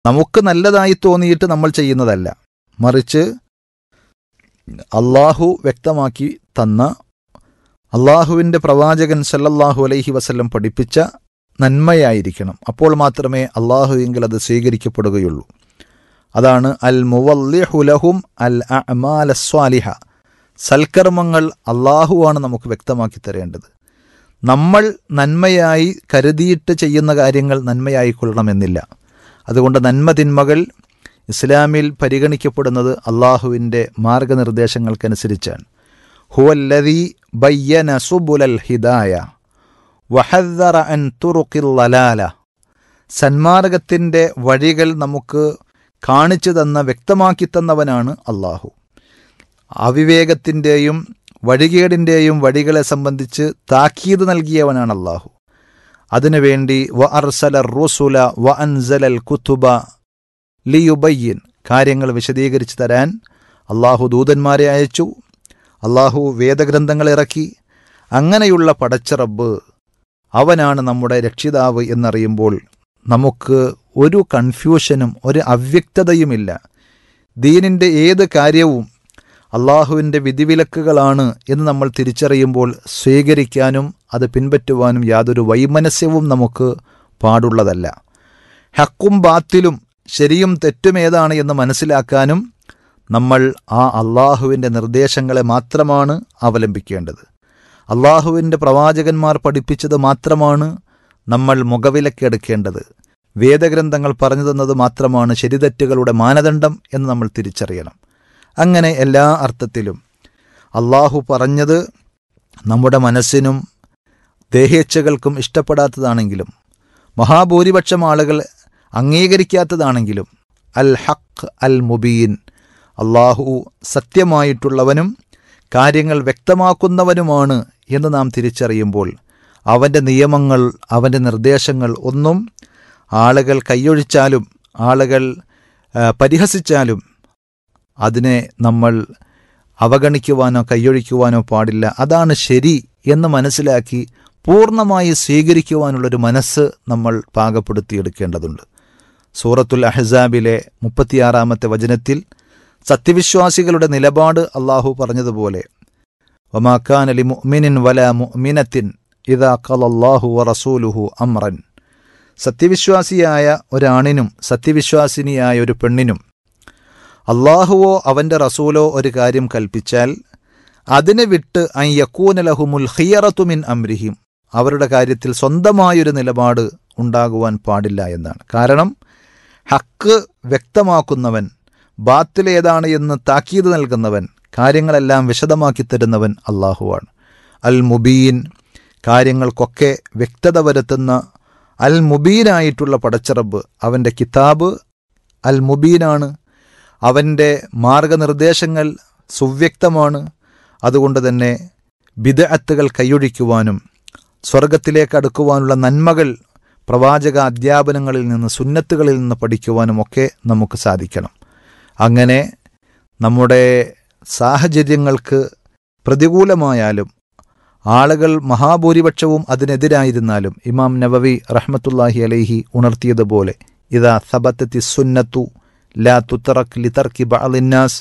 നമുക്ക് നല്ലതായി തോന്നിയിട്ട് നമ്മൾ ചെയ്യുന്നതല്ല, മറിച്ച് അള്ളാഹു വ്യക്തമാക്കി തന്ന, അള്ളാഹുവിൻ്റെ പ്രവാചകൻ സല്ലല്ലാഹു അലൈഹി വസല്ലം പഠിപ്പിച്ച നന്മയായിരിക്കണം. അപ്പോൾ മാത്രമേ അള്ളാഹുവെങ്കിൽ അത് സ്വീകരിക്കപ്പെടുകയുള്ളൂ. അതാണ് അൽ മുവല്ലിഹു ലഹും അൽ അഅ്മാല സ്വാലിഹ. സൽക്കർമ്മങ്ങൾ അള്ളാഹുവാണ് നമുക്ക് വ്യക്തമാക്കി തരേണ്ടത്. നമ്മൾ നന്മയായി കരുതിയിട്ട് ചെയ്യുന്ന കാര്യങ്ങൾ നന്മയായി കൊള്ളണമെന്നില്ല. അതുകൊണ്ട് നന്മ തിന്മകൾ ഇസ്ലാമിൽ പരിഗണിക്കപ്പെടുന്നത് അള്ളാഹുവിൻ്റെ മാർഗനിർദ്ദേശങ്ങൾക്കനുസരിച്ചാണ്. ഹുവല്ലദീ ബയ്യന സുബുലൽ ഹിദായ വഹദ്ദറ അൻ തുറുഖിൽ ലലാല. സന്മാർഗത്തിൻ്റെ വഴികൾ നമുക്ക് കാണിച്ചു തന്ന, വ്യക്തമാക്കി തന്നവനാണ് അള്ളാഹു. അവിവേകത്തിൻ്റെയും വഴികേടിൻ്റെയും വഴികളെ സംബന്ധിച്ച് താക്കീത് നൽകിയവനാണ് അള്ളാഹു. അതിനുവേണ്ടി വ അർസല റുസുല വ അൻസലൽ കുതുബ ലിയുബയ്യിൻ, കാര്യങ്ങൾ വിശദീകരിച്ച് തരാൻ അള്ളാഹു ദൂതന്മാരെ അയച്ചു, അള്ളാഹു വേദഗ്രന്ഥങ്ങൾ ഇറക്കി. അങ്ങനെയുള്ള പടച്ച റബ്ബ് അവനാണ് നമ്മുടെ രക്ഷിതാവ് എന്നറിയുമ്പോൾ നമുക്ക് ഒരു കൺഫ്യൂഷനും ഒരു അവ്യക്തതയുമില്ല. ദീനിൻ്റെ ഏത് കാര്യവും അള്ളാഹുവിൻ്റെ വിധിവിലക്കുകളാണ് എന്ന് നമ്മൾ തിരിച്ചറിയുമ്പോൾ സ്വീകരിക്കാനും അത് പിൻപറ്റുവാനും യാതൊരു വൈമനസ്യവും നമുക്ക് പാടുള്ളതല്ല. ഹക്കും ബാത്തിലും ശരിയും തെറ്റും ഏതാണ് എന്ന് മനസ്സിലാക്കാനും നമ്മൾ ആ അള്ളാഹുവിൻ്റെ നിർദ്ദേശങ്ങളെ മാത്രമാണ് അവലംബിക്കേണ്ടത്. അള്ളാഹുവിൻ്റെ പ്രവാചകന്മാർ പഠിപ്പിച്ചത് മാത്രമാണ് നമ്മൾ മുഖവിലക്കെടുക്കേണ്ടത്. വേദഗ്രന്ഥങ്ങൾ പറഞ്ഞു തന്നത് മാത്രമാണ് ശരിതെറ്റുകളുടെ മാനദണ്ഡം എന്ന് നമ്മൾ തിരിച്ചറിയണം. അങ്ങനെ എല്ലാ അർത്ഥത്തിലും അള്ളാഹു പറഞ്ഞത് നമ്മുടെ മനസ്സിനും ദേഹേച്ഛകൾക്കും ഇഷ്ടപ്പെടാത്തതാണെങ്കിലും മഹാഭൂരിപക്ഷം ആളുകൾ അംഗീകരിക്കാത്തതാണെങ്കിലും അൽ ഹഖ് അൽ മുബീൻ, അള്ളാഹു സത്യമായിട്ടുള്ളവനും കാര്യങ്ങൾ വ്യക്തമാക്കുന്നവനുമാണ് എന്ന് നാം തിരിച്ചറിയുമ്പോൾ അവൻ്റെ നിയമങ്ങൾ, അവൻ്റെ നിർദ്ദേശങ്ങൾ ഒന്നും ആളുകൾ കൈയൊഴിച്ചാലും ആളുകൾ പരിഹസിച്ചാലും അതിനെ നമ്മൾ അവഗണിക്കുവാനോ കൈയൊഴിക്കുവാനോ പാടില്ല. അതാണ് ശരി എന്ന് മനസ്സിലാക്കി പൂർണ്ണമായി സ്വീകരിക്കുവാനുള്ളൊരു മനസ്സ് നമ്മൾ പാകപ്പെടുത്തിയെടുക്കേണ്ടതുണ്ട്. സൂറത്തുൽ അഹ്സാബിലെ 36-ാമത്തെ വചനത്തിൽ സത്യവിശ്വാസികളുടെ നിലപാട് അള്ളാഹു പറഞ്ഞതുപോലെ വമാ കാന ലിമുഅ്മിനിൻ വലാ മുഅ്മിനത്തിൻ ഇദാ ഖലല്ലാഹു വറസൂലുഹു അംറൻ. സത്യവിശ്വാസിയായ ഒരാണിനും സത്യവിശ്വാസിനിയായ ഒരു പെണ്ണിനും അള്ളാഹുവോ അവൻ്റെ റസൂലോ ഒരു കാര്യം കൽപ്പിച്ചാൽ അതിനെ വിട്ട് അൻ യകൂന ലഹുമുൽ ഖിയറതു മിൻ അംരിഹിം, അവരുടെ കാര്യത്തിൽ സ്വന്തമായൊരു നിലപാട് ഉണ്ടാകുവാൻ പാടില്ല എന്നാണ്. കാരണം ഹക്ക് വ്യക്തമാക്കുന്നവൻ, ബാത്തിൽ ഏതാണ് എന്ന് താക്കീത് നൽകുന്നവൻ, കാര്യങ്ങളെല്ലാം വിശദമാക്കി തരുന്നവൻ അള്ളാഹുവാണ്. അൽ മുബീൻ, കാര്യങ്ങൾക്കൊക്കെ വ്യക്തത വരുത്തുന്ന അൽ മുബീനായിട്ടുള്ള പടച്ചറബ്. അവൻ്റെ കിതാബ് അൽ മുബീനാണ്, അവൻ്റെ മാർഗനിർദ്ദേശങ്ങൾ സുവ്യക്തമാണ്. അതുകൊണ്ട് തന്നെ ബിദ്അത്തുകൾ കൈയൊഴിക്കുവാനും സ്വർഗത്തിലേക്ക് അടുക്കുവാനുള്ള നന്മകൾ പ്രവാചക അധ്യാപനങ്ങളിൽ നിന്ന്, സുന്നത്തുകളിൽ നിന്ന് പഠിക്കുവാനുമൊക്കെ നമുക്ക് സാധിക്കണം. അങ്ങനെ നമ്മുടെ സാഹചര്യങ്ങൾക്ക് പ്രതികൂലമായാലും ആളുകൾ മഹാഭൂരിപക്ഷവും അതിനെതിരായിരുന്നാലും ഇമാം നവവി റഹ്മത്തുള്ളാഹി അലൈഹി ഉണർത്തിയതുപോലെ ഇദാ സബത്തത്തി സുന്നത്തു ലാ തുതറക് ലിതർക്കി ബഅദിന്നാസ്.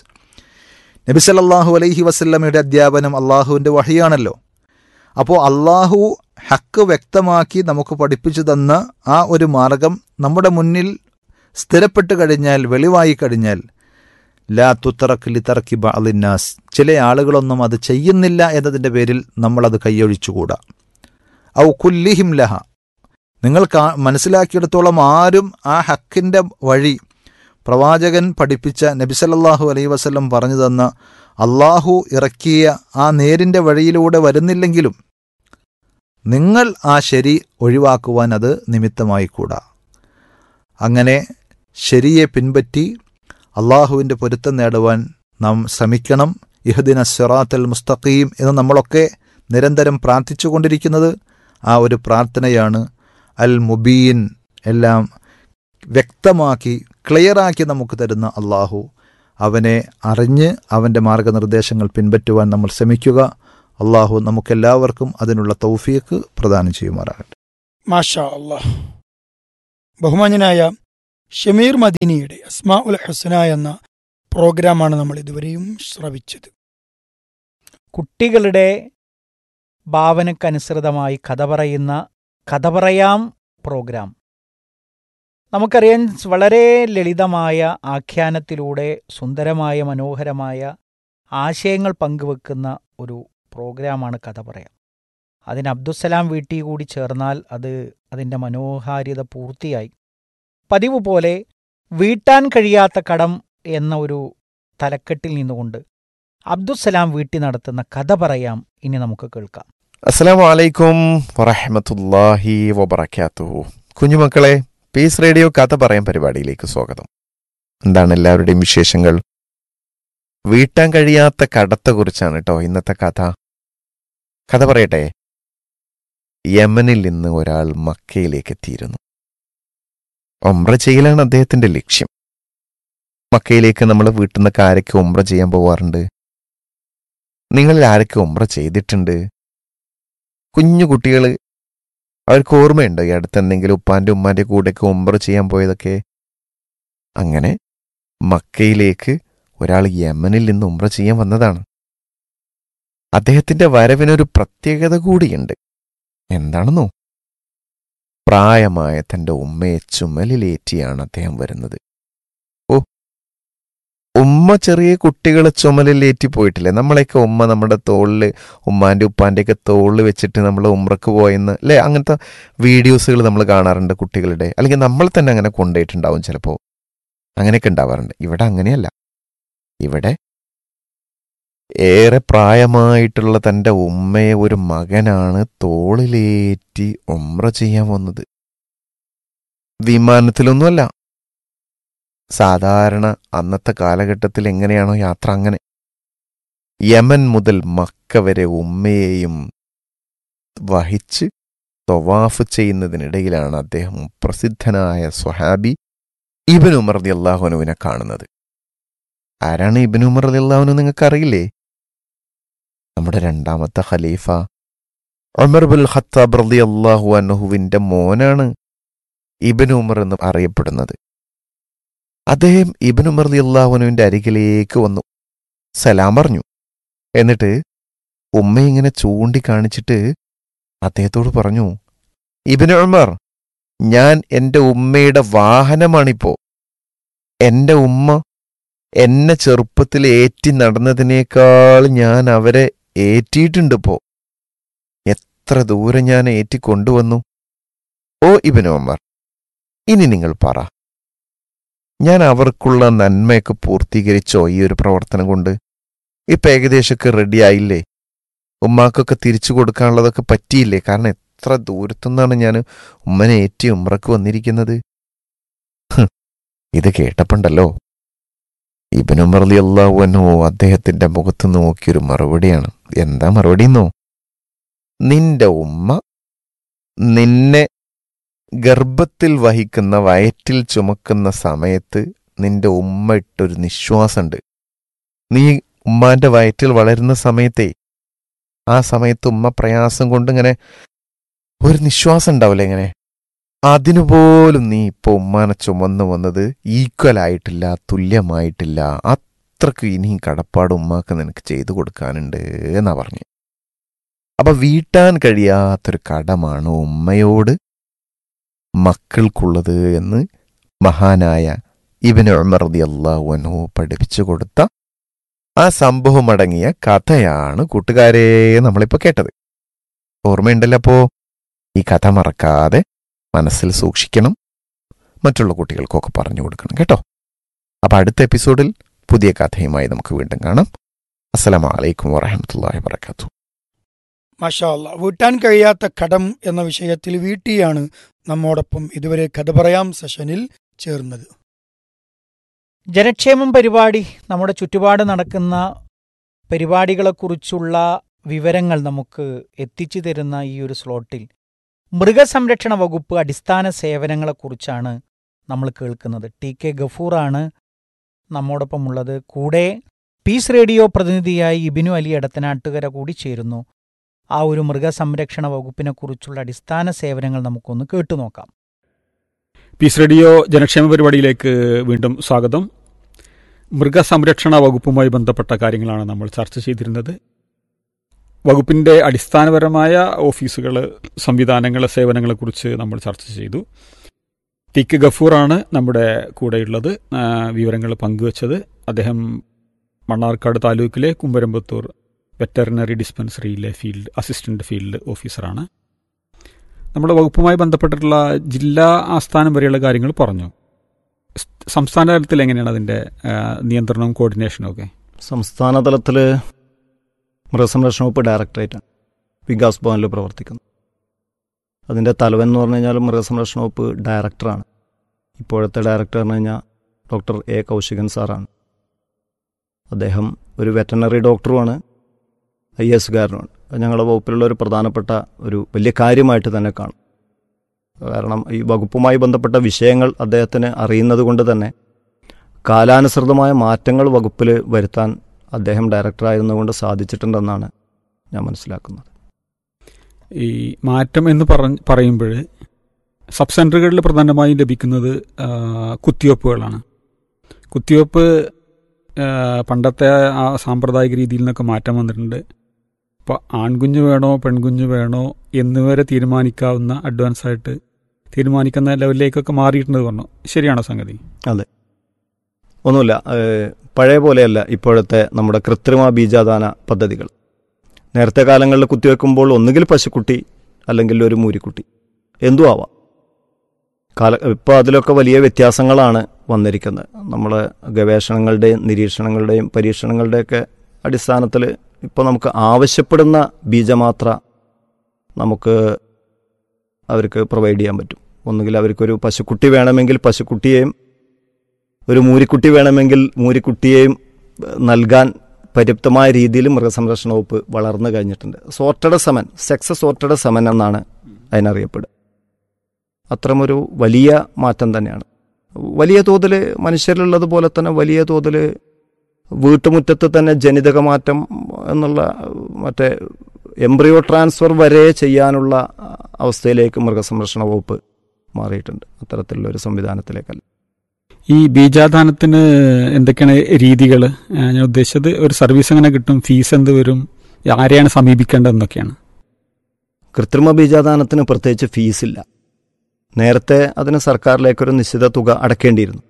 നബി സല്ലല്ലാഹു അലൈഹി വസല്ലമയുടെ അധ്യാപനം അള്ളാഹുവിൻ്റെ വഹിയാണല്ലോ. അപ്പോൾ അള്ളാഹു ഹക്ക് വ്യക്തമാക്കി നമുക്ക് പഠിപ്പിച്ചു തന്ന ആ ഒരു മാർഗം നമ്മുടെ മുന്നിൽ സ്ഥിരപ്പെട്ട് കഴിഞ്ഞാൽ, വെളിവായി കഴിഞ്ഞാൽ ലാ തുതറക് ലിതർക്കി ബഅദിന്നാസ്, ചില ആളുകളൊന്നും അത് ചെയ്യുന്നില്ല എന്നതിൻ്റെ പേരിൽ നമ്മളത് കൈയൊഴിച്ചുകൂടാ. ഔ കുല്ലിഹിം ലഹ, നിങ്ങൾ മനസ്സിലാക്കിയെടുത്തോളം ആരും ആ ഹക്കിൻ്റെ വഴി പ്രവാചകൻ പഠിപ്പിച്ച നബി സല്ലല്ലാഹു അലൈഹി വസല്ലം പറഞ്ഞു തന്ന അള്ളാഹു ഇറക്കിയ ആ നേരിൻ്റെ വഴിയിലൂടെ വരുന്നില്ലെങ്കിലും നിങ്ങൾ ആ ശരി ഒഴിവാക്കുവാൻ അത് നിമിത്തമായിക്കൂടാ. അങ്ങനെ ശരിയെ പിൻപറ്റി അള്ളാഹുവിൻ്റെ പൊരുത്തം നേടുവാൻ നാം ശ്രമിക്കണം. ഇഹ്ദിന സിറാത്തൽ മുസ്തഖീം എന്ന് നമ്മളൊക്കെ നിരന്തരം പ്രാർത്ഥിച്ചു കൊണ്ടിരിക്കുന്നത് ആ ഒരു പ്രാർത്ഥനയാണ്. അൽ മുബീൻ, എല്ലാം വ്യക്തമാക്കി ക്ലിയറാക്കി നമുക്ക് തരുന്ന അള്ളാഹു, അവനെ അറിഞ്ഞ് അവൻ്റെ മാർഗനിർദ്ദേശങ്ങൾ പിൻപറ്റുവാൻ നമ്മൾ ശ്രമിക്കുക. അള്ളാഹു നമുക്കെല്ലാവർക്കും അതിനുള്ള തൗഫീഖ് പ്രദാനം ചെയ്യുമാറാകട്ടെ. മാഷാ അല്ലാഹ്. ബഹുമാന്യനായ ഷമീർ മദീനിയുടെ അസ്മാ ഉൽ ഹുസ്ന എന്ന പ്രോഗ്രാമാണ് നമ്മൾ ഇതുവരെയും ശ്രവിച്ചത്. കുട്ടികളുടെ ഭാവനക്കനുസൃതമായി കഥ പറയുന്ന കഥ പറയാം പ്രോഗ്രാം. നമുക്കറിയാം, വളരെ ലളിതമായ ആഖ്യാനത്തിലൂടെ സുന്ദരമായ മനോഹരമായ ആശയങ്ങൾ പങ്കുവെക്കുന്ന ഒരു പ്രോഗ്രാമാണ് കഥ പറയാം. അതിന് അബ്ദുസ്സലാം വീട്ടി കൂടി ചേർന്നാൽ അതിൻ്റെ മനോഹാരിത പൂർത്തിയായി. പതിവ് പോലെ വീട്ടാൻ കഴിയാത്ത കടം എന്ന ഒരു തലക്കെട്ടിൽ നിന്നുകൊണ്ട് അബ്ദുസ്സലാം വീട്ടി നടത്തുന്ന കഥ പറയാം ഇനി നമുക്ക് കേൾക്കാം. അസ്സലാമു അലൈക്കും വറഹ്മത്തുള്ളാഹി വബറകാതുഹു. കുഞ്ഞുമക്കളെ, പീസ് റേഡിയോ കഥ പറയാൻ പരിപാടിയിലേക്ക് സ്വാഗതം. എന്താണ് എല്ലാവരുടെയും വിശേഷങ്ങൾ? വീട്ടാൻ കഴിയാത്ത കടത്തെക്കുറിച്ചാണ് കേട്ടോ ഇന്നത്തെ കഥ. കഥ പറയട്ടെ. യമനിൽ നിന്ന് ഒരാൾ മക്കയിലേക്ക് എത്തിയിരുന്നു. ഉംറ ചെയ്യലാണ് അദ്ദേഹത്തിന്റെ ലക്ഷ്യം. മക്കയിലേക്ക് നമ്മൾ വീട്ടിൽ നിന്നൊക്കെ ആരൊക്കെ ഉംറ ചെയ്യാൻ പോവാറുണ്ട്? നിങ്ങളിൽ ആരൊക്കെ ഉംറ ചെയ്തിട്ടുണ്ട്? കുഞ്ഞു കുട്ടികൾ, അവർക്ക് ഓർമ്മയുണ്ടോ ഈ അടുത്ത് എന്തെങ്കിലും ഉപ്പാൻ്റെ ഉമ്മാൻ്റെ കൂടെയൊക്കെ ഉംറ ചെയ്യാൻ പോയതൊക്കെ? അങ്ങനെ മക്കയിലേക്ക് ഒരാൾ യമനിൽ നിന്ന് ഉംറ ചെയ്യാൻ വന്നതാണ്. അദ്ദേഹത്തിന്റെ വരവിനൊരു പ്രത്യേകത കൂടിയുണ്ട്. എന്താണെന്നോ? പ്രായമായ തൻ്റെ ഉമ്മയെ ചുമലിലേറ്റിയാണ് അദ്ദേഹം വരുന്നത്. ഓ, ഉമ്മ ചെറിയ കുട്ടികളെ ചുമലിലേറ്റി പോയിട്ടില്ലേ? നമ്മളെയൊക്കെ ഉമ്മ നമ്മുടെ തോളിൽ, ഉമ്മാൻ്റെ ഉപ്പാൻ്റെയൊക്കെ തോളിൽ വെച്ചിട്ട് നമ്മൾ ഉമ്രക്ക് പോയെന്ന് അല്ലേ? അങ്ങനത്തെ വീഡിയോസുകൾ നമ്മൾ കാണാറുണ്ട് കുട്ടികളുടെ. അല്ലെങ്കിൽ നമ്മൾ തന്നെ അങ്ങനെ കൊണ്ടുപോയിട്ടുണ്ടാവും ചിലപ്പോൾ. അങ്ങനെയൊക്കെ ഉണ്ടാവാറുണ്ട്. ഇവിടെ അങ്ങനെയല്ല. ഇവിടെ ഏറെ പ്രായമായിട്ടുള്ള തൻ്റെ ഉമ്മയെ ഒരു മകനാണ് തോളിലേറ്റി ഉംറ ചെയ്യാൻ വന്നത്. വിമാനത്തിലൊന്നുമല്ല. സാധാരണ അന്നത്തെ കാലഘട്ടത്തിൽ എങ്ങനെയാണോ യാത്ര, അങ്ങനെ യമൻ മുതൽ മക്ക വരെ ഉമ്മയെയും വഹിച്ച് തവാഫ് ചെയ്യുന്നതിനിടയിലാണ് അദ്ദേഹം പ്രസിദ്ധനായ സ്വഹാബി ഇബ്നു ഉമർ റളിയല്ലാഹു അൻഹുവിനെ കാണുന്നത്. ആരാണ് ഇബ്നു ഉമർ റളിയല്ലാഹു അൻഹു? നിങ്ങൾക്കറിയില്ലേ? നമ്മുടെ രണ്ടാമത്തെ ഖലീഫ ഉമർ ബിൻ ഖത്താബ് റളിയല്ലാഹു അൻഹുവിന്റെ മോനാണ് ഇബ്നു ഉമർ എന്ന് അറിയപ്പെടുന്നത്. അദ്ദേഹം ഇബ്നു ഉമർ റളിയല്ലാഹു അൻഹുവിന്റെ അരികിലേക്ക് വന്നു, സലാം പറഞ്ഞു. എന്നിട്ട് ഉമ്മയെ ഇങ്ങനെ ചൂണ്ടിക്കാണിച്ചിട്ട് അദ്ദേഹത്തോട് പറഞ്ഞു, ഇബ്നു ഉമർ, ഞാൻ എൻ്റെ ഉമ്മയുടെ വാഹനമാണിപ്പോ. എൻ്റെ ഉമ്മ എന്നെ ചെറുപ്പത്തിൽ ഏറ്റി നടന്നതിനേക്കാൾ ഞാൻ അവരെ ഏറ്റിയിട്ടുണ്ടിപ്പോ. എത്ര ദൂരം ഞാൻ ഏറ്റിക്കൊണ്ടുവന്നു. ഓ ഇബ്നു ഉമർ, ഇനി നിങ്ങൾ പറ, ഞാൻ അവർക്കുള്ള നന്മയൊക്കെ പൂർത്തീകരിച്ചോ ഈ ഒരു പ്രവർത്തനം കൊണ്ട്? ഇപ്പൊ ഏകദേശമൊക്കെ റെഡിയായില്ലേ? ഉമ്മാക്കൊക്കെ തിരിച്ചു കൊടുക്കാനുള്ളതൊക്കെ പറ്റിയില്ലേ? കാരണം എത്ര ദൂരത്തുനിന്നാണ് ഞാൻ ഉമ്മനെ ഏറ്റി ഉമ്രക്ക് വന്നിരിക്കുന്നത്. ഇത് കേട്ടപ്പോണ്ടല്ലോ ഇബ്നു ഉമർ റളിയല്ലാഹു അൻഹു അദ്ദേഹത്തിന്റെ മുഖത്ത് നോക്കിയൊരു മറുപടിയാണ്. എന്താ മറുപടി എന്നോ? നിന്റെ ഉമ്മ നിന്നെ ഗർഭത്തിൽ വഹിക്കുന്ന, വയറ്റിൽ ചുമക്കുന്ന സമയത്ത് നിന്റെ ഉമ്മ ഇട്ടൊരു നിശ്വാസമുണ്ട്. നീ ഉമ്മാന്റെ വയറ്റിൽ വളരുന്ന സമയത്തേ, ആ സമയത്ത് ഉമ്മ പ്രയാസം കൊണ്ടിങ്ങനെ ഒരു നിശ്വാസം ഉണ്ടാവില്ല ഇങ്ങനെ, അതിനുപോലും നീ ഇപ്പോൾ ഉമ്മാനെ ചുമന്നു വന്നത് ഈക്വലായിട്ടില്ല, തുല്യമായിട്ടില്ല. അത്രക്ക് ഇനിയും കടപ്പാട് ഉമ്മാക്ക് നിനക്ക് ചെയ്തു കൊടുക്കാനുണ്ട് എന്നാ പറഞ്ഞു. അപ്പൊ വീട്ടാൻ കഴിയാത്തൊരു കടമാണ് ഉമ്മയോട് മക്കൾക്കുള്ളത് എന്ന് മഹാനായ ഇബ്നു ഉമർ റളിയല്ലാഹു അൻഹു പഠിപ്പിച്ചു കൊടുത്ത ആ സംഭവമടങ്ങിയ കഥയാണ് കൂട്ടുകാരെ നമ്മളിപ്പോ കേട്ടത്. ഓർമ്മയുണ്ടല്ലോ? അപ്പോ ഈ കഥ മറക്കാതെ മനസ്സിൽ സൂക്ഷിക്കണം, മറ്റുള്ള കുട്ടികൾക്കൊക്കെ പറഞ്ഞു കൊടുക്കണം കേട്ടോ. അപ്പൊ അടുത്ത എപ്പിസോഡിൽ പുതിയ കഥയുമായി നമുക്ക് വീണ്ടും കാണാം. അസ്സലാമു അലൈക്കും വറഹ്മത്തുള്ളാഹി വബറകാതുഹു. മാഷാ അല്ലാ, വീട്ടാൻ കഴിയാത്ത കടം എന്ന വിഷയത്തിൽ വീട്ടിയാണ് നമ്മോടൊപ്പം ഇതുവരെ കഥ പറയാം സെഷനിൽ ചേർന്നത്. ജനക്ഷേമം പരിപാടി, നമ്മുടെ ചുറ്റുപാട് നടക്കുന്ന പരിപാടികളെക്കുറിച്ചുള്ള വിവരങ്ങൾ നമുക്ക് എത്തിച്ചു തരുന്ന ഈ ഒരു സ്ലോട്ടിൽ മൃഗസംരക്ഷണ വകുപ്പ് അടിസ്ഥാന സേവനങ്ങളെക്കുറിച്ചാണ് നമ്മൾ കേൾക്കുന്നത്. T K ഗഫൂറാണ് നമ്മോടൊപ്പമുള്ളത്. കൂടെ പീസ് റേഡിയോ പ്രതിനിധിയായി ഇബിനു അലി എടത്തനാട്ടുകര കൂടി ചേരുന്നു. ആ ഒരു മൃഗസംരക്ഷണ വകുപ്പിനെക്കുറിച്ചുള്ള അടിസ്ഥാന സേവനങ്ങൾ നമുക്കൊന്ന് കേട്ടുനോക്കാം. പീസ് റേഡിയോ ജനക്ഷേമ പരിപാടിയിലേക്ക് വീണ്ടും സ്വാഗതം. മൃഗസംരക്ഷണ വകുപ്പുമായി ബന്ധപ്പെട്ട കാര്യങ്ങളാണ് നമ്മൾ ചർച്ച ചെയ്തിരുന്നത്. വകുപ്പിൻ്റെ അടിസ്ഥാനപരമായ ഓഫീസുകൾ, സംവിധാനങ്ങൾ, സേവനങ്ങളെക്കുറിച്ച് നമ്മൾ ചർച്ച ചെയ്തു. ടി.കെ. ഗഫൂറാണ് നമ്മുടെ കൂടെയുള്ളത്, വിവരങ്ങൾ പങ്കുവച്ചത്. അദ്ദേഹം മണ്ണാർക്കാട് താലൂക്കിലെ കുമ്പരമ്പത്തൂർ വെറ്ററിനറി ഡിസ്പെൻസറിയിലെ അസിസ്റ്റന്റ് ഫീൽഡ് ഓഫീസറാണ്. നമ്മുടെ വകുപ്പുമായി ബന്ധപ്പെട്ടിട്ടുള്ള ജില്ലാ ആസ്ഥാനം വരെയുള്ള കാര്യങ്ങൾ പറഞ്ഞു. സംസ്ഥാന തലത്തിൽ എങ്ങനെയാണ് അതിൻ്റെ നിയന്ത്രണവും കോർഡിനേഷനും ഒക്കെ? സംസ്ഥാന തലത്തിൽ മൃഗസംരക്ഷണ വകുപ്പ് ഡയറക്ടറേറ്റാണ് വികാസ് ഭവനിൽ പ്രവർത്തിക്കുന്നത്. അതിൻ്റെ തലവൻ എന്ന് പറഞ്ഞു കഴിഞ്ഞാൽ മൃഗസംരക്ഷണ വകുപ്പ് ഡയറക്ടറാണ്. ഇപ്പോഴത്തെ ഡയറക്ടർ എന്ന് കഴിഞ്ഞാൽ ഡോക്ടർ എ കൗശികൻ സാറാണ്. അദ്ദേഹം ഒരു വെറ്ററിനറി ഡോക്ടറുമാണ്, IAS കാരനുമാണ്. ഞങ്ങളുടെ വകുപ്പിലുള്ള ഒരു പ്രധാനപ്പെട്ട ഒരു വലിയ കാര്യമായിട്ട് തന്നെ കാണും. കാരണം ഈ വകുപ്പുമായി ബന്ധപ്പെട്ട വിഷയങ്ങൾ അദ്ദേഹത്തിന് അറിയുന്നത് കൊണ്ട് തന്നെ കാലാനുസൃതമായ മാറ്റങ്ങൾ വകുപ്പിൽ വരുത്താൻ അദ്ദേഹം ഡയറക്ടറായിരുന്നുകൊണ്ട് സാധിച്ചിട്ടുണ്ടെന്നാണ് ഞാൻ മനസ്സിലാക്കുന്നത്. ഈ മാറ്റം എന്ന് പറയുമ്പോൾ സബ് സെൻ്ററുകളിൽ പ്രധാനമായും ലഭിക്കുന്നത് കുത്തിവയ്പ്പുകളാണ്. കുത്തിവയ്പ്പ് പണ്ടത്തെ ആ സാമ്പ്രദായിക രീതിയിൽ നിന്നൊക്കെ മാറ്റം വന്നിട്ടുണ്ട്. ഇപ്പോൾ ആൺകുഞ്ഞ് വേണോ പെൺകുഞ്ഞ് വേണോ എന്നിവരെ തീരുമാനിക്കാവുന്ന, അഡ്വാൻസായിട്ട് തീരുമാനിക്കുന്ന ലെവലിലേക്കൊക്കെ മാറിയിട്ടുണ്ട് പറഞ്ഞു. ശരിയാണോ സംഗതി? അതെ, ഒന്നുമില്ല, പഴയ പോലെയല്ല ഇപ്പോഴത്തെ നമ്മുടെ കൃത്രിമ ബീജാദാന പദ്ധതികൾ. നേരത്തെ കാലങ്ങളിൽ കുത്തിവെക്കുമ്പോൾ ഒന്നുകിൽ പശുക്കുട്ടി അല്ലെങ്കിൽ ഒരു മൂരിക്കുട്ടി, എന്തും ആവാം. ഇപ്പോൾ അതിലൊക്കെ വലിയ വ്യത്യാസങ്ങളാണ് വന്നിരിക്കുന്നത്. നമ്മൾ ഗവേഷണങ്ങളുടെയും നിരീക്ഷണങ്ങളുടെയും പരീക്ഷണങ്ങളുടെയൊക്കെ അടിസ്ഥാനത്തിൽ ഇപ്പോൾ നമുക്ക് ആവശ്യപ്പെടുന്ന ബീജമാത്ര നമുക്ക് അവർക്ക് പ്രൊവൈഡ് ചെയ്യാൻ പറ്റും. ഒന്നുകിൽ അവർക്കൊരു പശുക്കുട്ടി വേണമെങ്കിൽ പശുക്കുട്ടിയെയും ഒരു മൂരിക്കുട്ടി വേണമെങ്കിൽ മൂരിക്കുട്ടിയെയും നൽകാൻ പര്യാപ്തമായ രീതിയിൽ മൃഗസംരക്ഷണ വകുപ്പ് വളർന്നു കഴിഞ്ഞിട്ടുണ്ട്. Sorted semen, sex sorted semen എന്നാണ് അതിനറിയപ്പെടുക. അത്തരമൊരു വലിയ മാറ്റം തന്നെയാണ്. വലിയ തോതിൽ മനുഷ്യരിലുള്ളതുപോലെ തന്നെ വലിയ തോതിൽ വീട്ടുമുറ്റത്ത് തന്നെ ജനിതക മാറ്റം എന്നുള്ള മറ്റേ എംബ്രിയോ ട്രാൻസ്ഫർ വരെ ചെയ്യാനുള്ള അവസ്ഥയിലേക്ക് മൃഗസംരക്ഷണ വകുപ്പ് മാറിയിട്ടുണ്ട്. അത്തരത്തിലുള്ള ഒരു സംവിധാനത്തിലേക്കല്ല. ഈ ബീജാദാനത്തിന് എന്തൊക്കെയാണ് രീതികൾ? ഞാൻ ഉദ്ദേശിച്ചത്, ഒരു സർവീസ് എങ്ങനെ കിട്ടും, ഫീസ് എന്ത് വരും, ആരെയാണ് സമീപിക്കേണ്ടതെന്നൊക്കെയാണ്. കൃത്രിമ ബീജാദാനത്തിന് പ്രത്യേകിച്ച് ഫീസില്ല. നേരത്തെ അതിന് സർക്കാരിലേക്കൊരു നിശ്ചിത തുക അടക്കേണ്ടിയിരുന്നു.